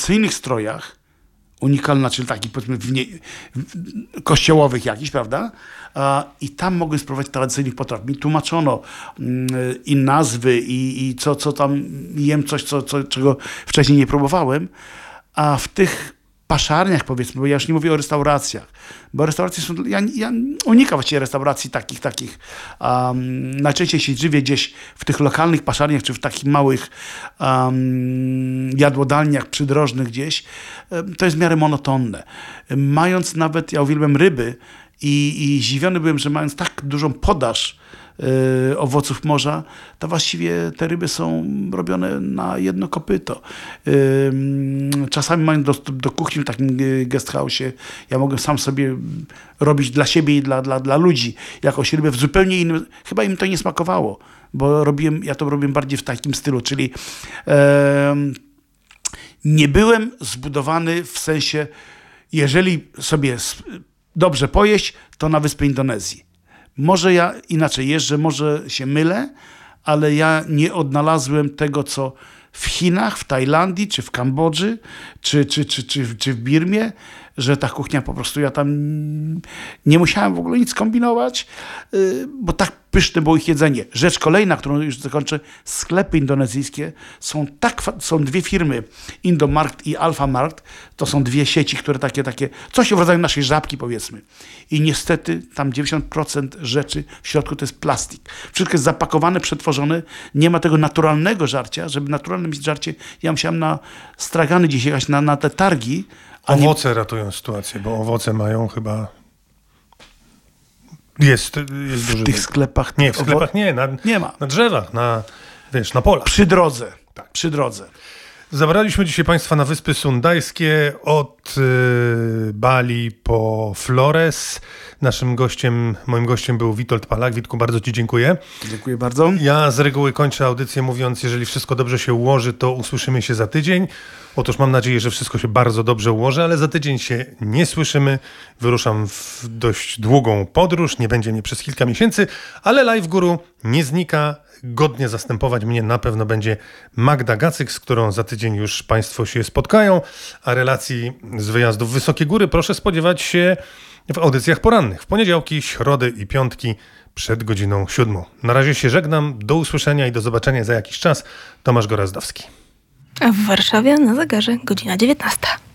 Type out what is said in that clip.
tradycyjnych strojach, unikalna, czyli takich powiedzmy kościołowych jakichś, prawda? I tam mogłem spróbować tradycyjnych potraw. Mi tłumaczono i nazwy, i co tam jem, czego wcześniej nie próbowałem. A w tych paszarniach, powiedzmy, bo ja już nie mówię o restauracjach, bo restauracje są, ja unikam właściwie restauracji takich. Najczęściej się żywię gdzieś w tych lokalnych paszarniach, czy w takich małych jadłodalniach przydrożnych gdzieś. To jest w miarę monotonne. Mając nawet, ja uwielbiam ryby i zdziwiony byłem, że mając tak dużą podaż owoców morza, to właściwie te ryby są robione na jedno kopyto. Czasami mając dostęp do kuchni w takim guest house'ie, ja mogę sam sobie robić dla siebie i dla ludzi jakąś rybę w zupełnie innym, chyba im to nie smakowało, bo ja to robiłem bardziej w takim stylu, czyli nie byłem zbudowany w sensie, jeżeli sobie dobrze pojeść, to na wyspę Indonezji. Może ja inaczej jeżdżę, może się mylę, ale ja nie odnalazłem tego, co w Chinach, w Tajlandii, czy w Kambodży, czy w Birmie, że ta kuchnia po prostu, ja tam nie musiałem w ogóle nic kombinować, bo tak pyszne było ich jedzenie. Rzecz kolejna, którą już zakończę, sklepy indonezyjskie są dwie firmy, Indomarkt i Alfamart, to są dwie sieci, które takie, coś w rodzaju naszej Żabki, powiedzmy. I niestety tam 90% rzeczy w środku to jest plastik. Wszystko jest zapakowane, przetworzone, nie ma tego naturalnego żarcia, żeby naturalne mieć żarcie, ja musiałem na stragany gdzieś jechać, na te targi. Owoce ratują sytuację, bo owoce mają chyba... Jest duży... W tych sklepach... Nie, w sklepach nie ma. Na drzewach, na polach. Przy drodze. Tak. Przy drodze. Zabraliśmy dzisiaj Państwa na Wyspy Sundajskie od Bali po Flores. Moim gościem był Witold Palak. Witku, bardzo Ci dziękuję. Dziękuję bardzo. Ja z reguły kończę audycję mówiąc, jeżeli wszystko dobrze się ułoży, to usłyszymy się za tydzień. Otóż mam nadzieję, że wszystko się bardzo dobrze ułoży, ale za tydzień się nie słyszymy. Wyruszam w dość długą podróż, nie będzie mnie przez kilka miesięcy, ale Live Guru nie znika. Godnie zastępować mnie na pewno będzie Magda Gacyk, z którą za tydzień już Państwo się spotkają, a relacji z wyjazdów w Wysokie Góry proszę spodziewać się w audycjach porannych, w poniedziałki, środy i piątki przed godziną 7. Na razie się żegnam, do usłyszenia i do zobaczenia za jakiś czas. Tomasz Gorazdowski. A w Warszawie na zegarze godzina 19.